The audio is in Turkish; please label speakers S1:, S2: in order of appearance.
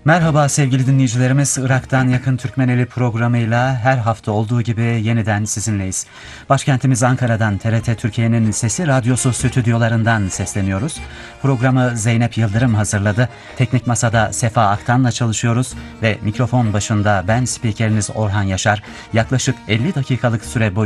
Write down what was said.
S1: Merhaba sevgili dinleyicilerimiz. Irak'tan Yakın Türkmeneli programıyla her hafta olduğu gibi yeniden sizinleyiz. Başkentimiz Ankara'dan TRT Türkiye'nin Sesi Radyosu stüdyolarından sesleniyoruz. Programı Zeynep Yıldırım hazırladı. Teknik Masada Sefa Aktan'la çalışıyoruz ve mikrofon başında ben spikeriniz Orhan Yaşar. Yaklaşık 50 dakikalık süre boyunca